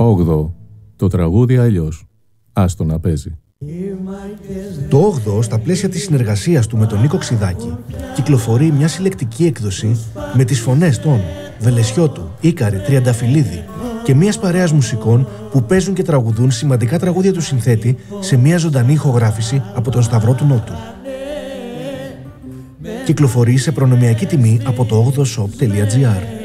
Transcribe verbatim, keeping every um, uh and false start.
Όγδοο. Το τραγούδι αλλιώς. Άστο να παίζει. Το όγδοο, στα πλαίσια της συνεργασίας του με τον Νίκο Ξιδάκη, κυκλοφορεί μια συλλεκτική έκδοση με τις φωνές των Βελεσιώτου, Ίκαρη, Τριανταφυλλίδη και μιας παρέας μουσικών που παίζουν και τραγουδούν σημαντικά τραγούδια του συνθέτη σε μια ζωντανή ηχογράφηση από τον Σταυρό του Νότου. Κυκλοφορεί σε προνομιακή τιμή από το όγδοο shop τελεία gr.